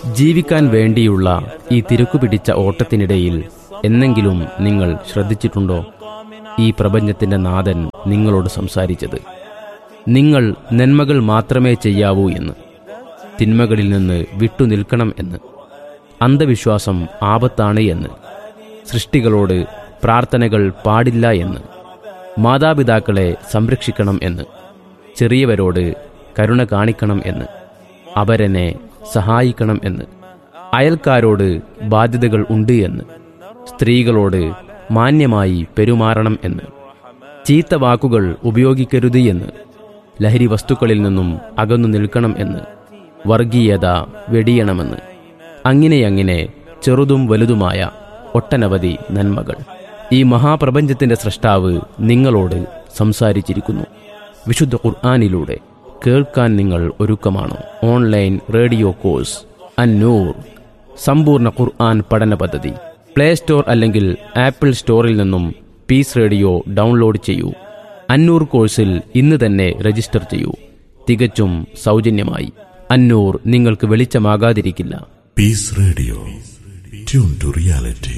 ജീവിക്കാൻ വേണ്ടിയുള്ള ഈ തിരക്കുപിടിച്ച ഓട്ടത്തിനിടയിൽ എന്നെങ്കിലും നിങ്ങൾ ശ്രദ്ധിച്ചിട്ടുണ്ടോ ഈ പ്രപഞ്ചത്തിന്റെ നാഥൻ നിങ്ങളോട് സംസാരിച്ചത്? നിങ്ങൾ നന്മകൾ മാത്രമേ ചെയ്യാവൂ എന്ന്, തിന്മകളിൽ നിന്ന് വിട്ടുനിൽക്കണം എന്ന്, അന്ധവിശ്വാസം ആപത്താണ് എന്ന്, സൃഷ്ടികളോട് പ്രാർത്ഥനകൾ പാടില്ല എന്ന്, മാതാപിതാക്കളെ സംരക്ഷിക്കണം എന്ന്, ചെറിയവരോട് കരുണ കാണിക്കണം എന്ന്, അവരെന്നെ സഹായിക്കണം എന്ന്, അയൽക്കാരോട് ബാധ്യതകൾ ഉണ്ട് എന്ന്, സ്ത്രീകളോട് മാന്യമായി പെരുമാറണം എന്ന്, ചീത്ത വാക്കുകൾ ഉപയോഗിക്കരുത് എന്ന്, ലഹരി വസ്തുക്കളിൽ നിന്നും അകന്നു നിൽക്കണം എന്ന്, വർഗീയത വെടിയണമെന്ന്, അങ്ങനെ ചെറുതും വലുതുമായ ഒട്ടനവധി നന്മകൾ ഈ മഹാപ്രപഞ്ചത്തിന്റെ സ്രഷ്ടാവ് നിങ്ങളോട് സംസാരിച്ചിരിക്കുന്നു. വിശുദ്ധ ഖുർആനിലൂടെ കേൾക്കാൻ നിങ്ങൾ ഒരുക്കമാണോ? ഓൺലൈൻ റേഡിയോ കോഴ്സ് അന്നൂർ സമ്പൂർണ്ണ ഖുർആൻ പഠന പദ്ധതി. പ്ലേ സ്റ്റോർ അല്ലെങ്കിൽ ആപ്പിൾ സ്റ്റോറിൽ നിന്നും പീസ് റേഡിയോ ഡൗൺലോഡ് ചെയ്യൂ. അന്നൂർ കോഴ്സിൽ ഇന്ന് തന്നെ രജിസ്റ്റർ ചെയ്യൂ, തികച്ചും സൗജന്യമായി. അന്നൂർ നിങ്ങൾക്ക് വെളിച്ചമാകാതിരിക്കില്ല. Piece radio, tune to reality.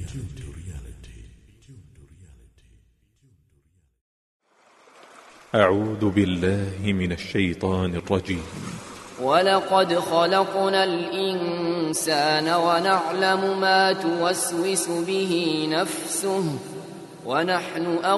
أعوذ بالله من الشيطان الرجيم. ولقد خلقنا الإنسان ونعلم ما توسوس به نفسه ونحن